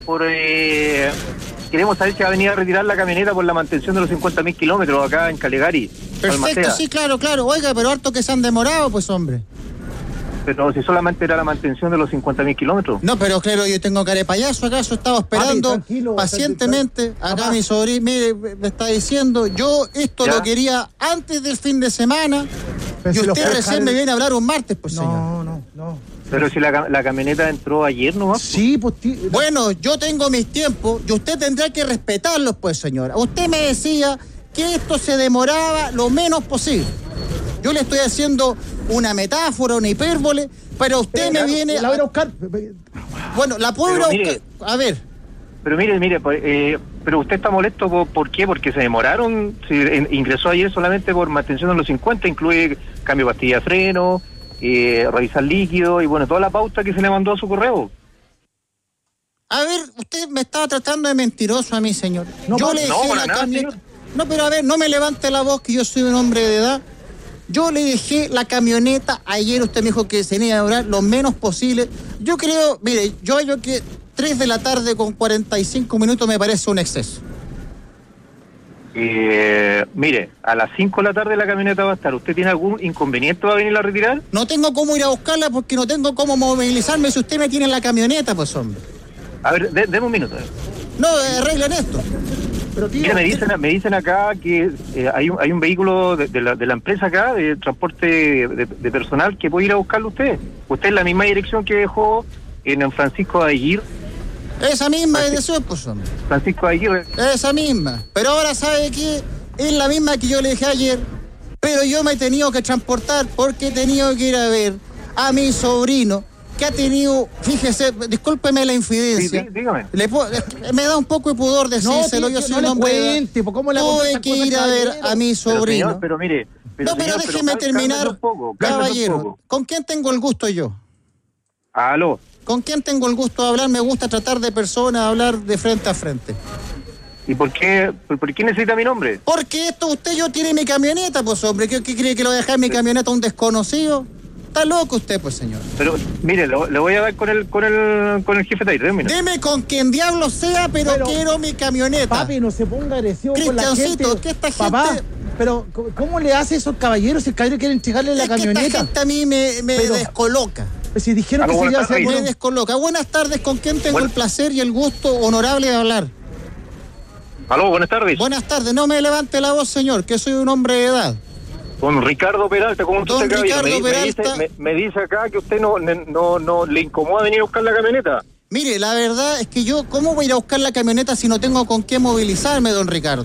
Queremos saber si va a venir a retirar la camioneta por la mantención de los 50.000 kilómetros acá en Calegari. Perfecto, Balmaceda. sí, claro. Oiga, pero harto que se han demorado, pues, hombre. Pero si solamente era la mantención de los 50.000 kilómetros. No, pero claro, yo tengo cara de payaso, ¿acaso? Estaba esperando tranquilo, pacientemente. Acá mi sobrino, mire, me está diciendo, yo esto ¿Ya? lo quería antes del fin de semana, Pero y si lo usted puede recién dejar- me viene a hablar un martes, pues, señor. No. Pero si la camioneta entró ayer nomás. Sí, pues... Bueno, yo tengo mis tiempos y usted tendrá que respetarlos, pues, señora. Usted me decía que esto se demoraba lo menos posible. Yo le estoy haciendo una metáfora, una hipérbole, pero usted me viene... La voy a buscar. Bueno, la puedo ir a Pero buscar. mire. A ver. Pero mire, pero usted está molesto ¿por qué? Porque se demoraron. Si ingresó ayer solamente por mantención de los 50, incluye cambio de pastilla de freno, revisar líquido y bueno, toda la pauta que se le mandó a su correo. A ver, usted me estaba tratando de mentiroso a mí, señor. No, yo le no, dejé para la nada, camioneta. señor. No, pero a ver, no me levante la voz que yo soy un hombre de edad. Yo le dejé la camioneta ayer, usted me dijo que se tenía que durar lo menos posible. Yo creo, mire, yo hallo que 3 de la tarde con 45 minutos me parece un exceso. Mire, a las 5 de la tarde la camioneta va a estar. ¿Usted tiene algún inconveniente para venir a retirar? No tengo cómo ir a buscarla porque no tengo cómo movilizarme si usted me tiene en la camioneta, pues, hombre. A ver, deme un minuto. No, arreglen esto. Pero tío, Mira, me dicen acá que hay un vehículo de la empresa acá, de transporte de personal, que puede ir a buscarlo usted. Usted es la misma dirección que dejó en Francisco de Aguirre. Esa misma es de su, pues, hombre. Francisco de Aguirre. Esa misma. Pero ahora sabe que es la misma que yo le dije ayer, pero yo me he tenido que transportar porque he tenido que ir a ver a mi sobrino que ha tenido, fíjese, discúlpeme la infidencia. Sí, dígame. Me da un poco de pudor decírselo, yo soy un hombre de edad. ¿cómo le hago Tuve estas que cosas, ir a ver caballero? a mi sobrino. Pero mire. No, pero señor, déjeme terminar, cálmese un poco, cálmese un caballero. poco. ¿Con quién tengo el gusto yo? Aló. ¿Con quién tengo el gusto de hablar? Me gusta tratar de personas, hablar de frente a frente. ¿Y por qué necesita mi nombre? Porque yo tiene mi camioneta, pues, hombre. ¿Qué cree que lo voy a dejar mi camioneta a un desconocido? Está loco usted, pues, señor. Pero, mire, le voy a dar con el jefe de ahí, mire. Deme con quien diablo sea, pero quiero mi camioneta. Papi, no se ponga agresivo con la gente. Cristiancito, que esta Papá, gente... pero ¿cómo le hace eso al caballero si el caballero quiere entregarle la Es que esta camioneta? gente a mí me Pero- descoloca. Si dijeron que Aló, se iba a buenas hacer... tardes. Me descoloca. Buenas tardes, ¿con quién tengo Bueno. el placer y el gusto honorable de hablar? Aló, buenas tardes. Buenas tardes, no me levante la voz, señor, que soy un hombre de edad. Con Ricardo Peralta, ¿cómo Don usted Ricardo Peralta. me dice acá que usted no le incomoda venir a buscar la camioneta. Mire, la verdad es que yo, ¿cómo voy a ir a buscar la camioneta si no tengo con qué movilizarme, don Ricardo?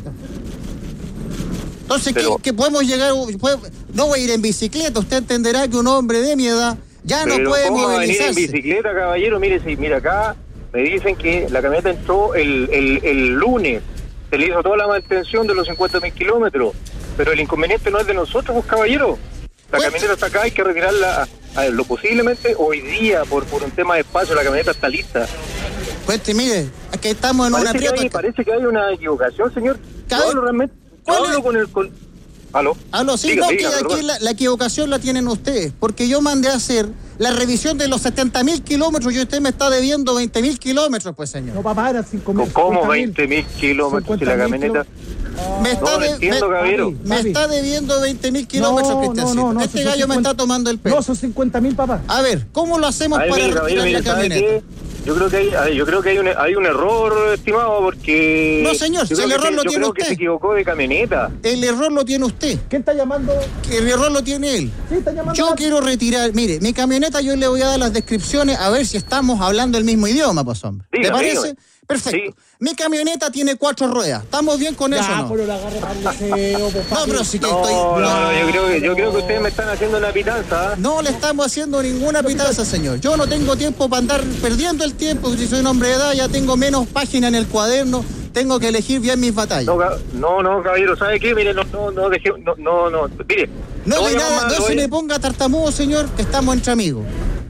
Entonces, Pero- ¿qué podemos llegar? No voy a ir en bicicleta, usted entenderá que un hombre de mi edad ya no Pero puede ¿cómo va a venir en movilizarse. bicicleta, caballero? Mira acá me dicen que la camioneta entró el lunes. Se le hizo toda la mantención de los 50.000 kilómetros. Pero el inconveniente no es de nosotros, pues, caballero. La Pues- camioneta está acá, hay que retirarla lo posiblemente hoy día por un tema de espacio. La camioneta está lista. Pues mire, aquí estamos en una aprieto. Parece que hay una equivocación, señor. Cabe- Yo hablo realmente. ¿Cuál Yo hablo es? con el. ¿Aló? Aló, sí, Diga, no, que diga, aquí perdón. la equivocación la tienen ustedes, porque yo mandé a hacer la revisión de los 70.000 kilómetros y usted me está debiendo 20.000 kilómetros, pues, señor. No, papá, eran 5.000. ¿Cómo 20.000 kilómetros si la 50.000 camioneta? Me No, no entiendo, caballero. me está debiendo 20.000 kilómetros, Cristiancito. Este son gallo me 50. está tomando el pelo. No, son 50.000, papá. A ver, ¿cómo lo hacemos A ver, para mire, caballero, retirar mire, la ¿sabe camioneta? qué? Yo creo que hay un error, estimado, porque... No, señor, yo si el creo error lo yo tiene creo que usted. se equivocó de camioneta. El error lo tiene usted, ¿Quién está llamando? que el error lo tiene él. Sí, está llamando. Yo quiero retirar, mire, mi camioneta yo le voy a dar las descripciones a ver si estamos hablando el mismo idioma, pues, hombre. ¿Te Dígame, parece? dígame. Perfecto. Sí. Mi camioneta tiene 4 ruedas. ¿Estamos bien con eso o Ya, no? pero la agarre para el deseo, pues, No, papi. pero si que No, estoy... yo creo que ustedes me están haciendo una pitanza. ¿Ah? No le estamos haciendo ninguna pitaza, señor. Yo no tengo tiempo para andar perdiendo el tiempo. Si soy un hombre de edad, ya tengo menos páginas en el cuaderno. Tengo que elegir bien mis batallas. No, caballero, ¿sabe qué? Mire, mire. No le voy de a nada, llamar, no le se voy- me ponga tartamudo, señor, que estamos entre amigos.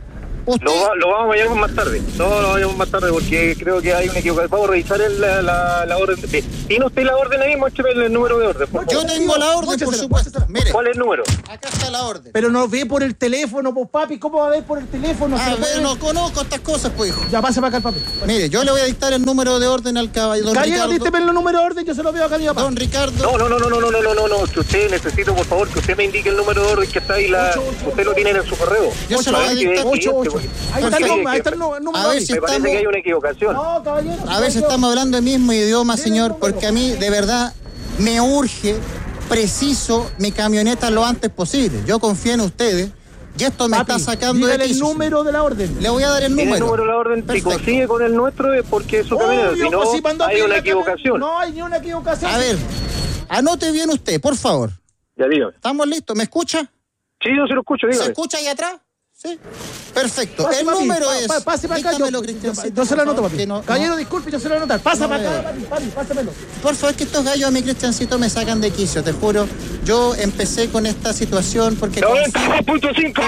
Usted, Lo vamos a llamar más tarde. No, lo vamos más tarde porque creo que hay una equivocación. Vamos a revisar la orden. ¿Tiene usted la orden ahí? Muéstrame el número de orden, por yo favor. tengo la orden, por supuesto. Mire, ¿Cuál es el número? acá está la orden. Pero no ve por el teléfono, pues papi, ¿cómo va a ver por el teléfono? A ver, no conozco estas cosas, pues, hijo. Ya, pase para acá el papi. Mire, yo le voy a dictar el número de orden al caballero. Don Caballero, Ricardo. dísteme el número de orden, yo se lo veo acá a mi papá. Don Ricardo. No. Que usted necesito, por favor, que usted me indique el número de orden que está ahí. Usted lo tiene en su correo. Yo se lo voy a dictar. 88. Ahí está el Perfecto. número, ahí está el número. A ver si Me parece estamos- que hay una equivocación. No, caballero. A ver si estamos hablando el mismo idioma, señor, porque a mí de verdad me urge, preciso, mi camioneta lo antes posible. Yo confío en ustedes y esto me Papi, está sacando de dígale el quicio. número de la orden. Le voy a dar el Tiene número. el número de la orden, si Perfecto. consigue con el nuestro es porque es su camioneta, si no, pues, si mandó hay bien una la camioneta. equivocación. No hay ni una equivocación. A ver, anote bien usted, por favor. Ya dígame. ¿Estamos listos? ¿Me escucha? Sí, yo se lo escucho, ¿Se dígame. escucha ahí atrás? Sí. Perfecto. Pase, El papi, número es. Pase para acá. Dígamelo, Cristiancito, Yo se lo por anoto, favor, papi. que no- Caballero, no. disculpe, yo se lo voy a anotar. Pasa No para veo. acá, papi, pásamelo. Por favor, que estos gallos a mi Cristiancito me sacan de quicio, te juro. Yo empecé con esta situación porque. 92.5.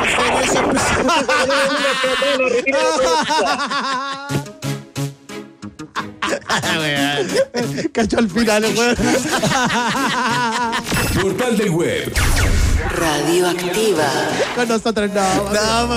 Cacho al final, weón. Portal del Web. Radioactiva. Con nosotros no. No,